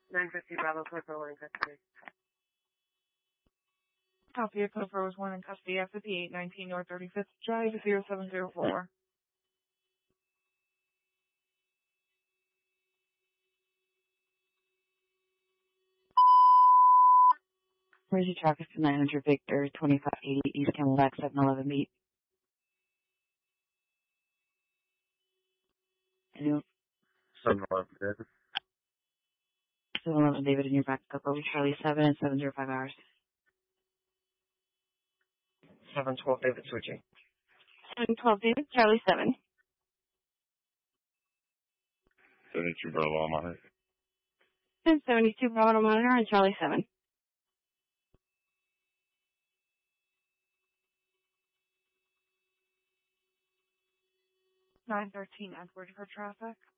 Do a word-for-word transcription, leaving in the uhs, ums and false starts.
nine fifty Bravo, code for one in custody. Copy of code for one in custody at fifty-eight nineteen North thirty-fifth Drive, zero seven zero four. Where's your traffic to nine hundred Victor, twenty-five eighty East Camelback, seven eleven beat? Anyone? seven eleven David. seven eleven David in your backup over Charlie seven and seven zero five hours. seven twelve David switching. seven twelve David, Charlie seven. seventy-two Bravo on monitor. ten seventy-two Bravo monitor and Charlie seven. nine thirteen Edward for traffic.